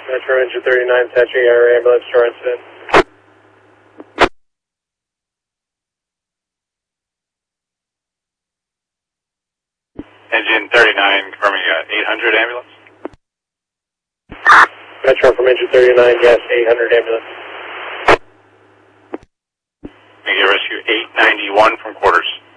Metro Engine 39, attaching air ambulance to our incident. Engine 39, confirming 800 ambulance. Metro from Engine 39, yes, 800 ambulance. Thank you, rescue 891 from quarters.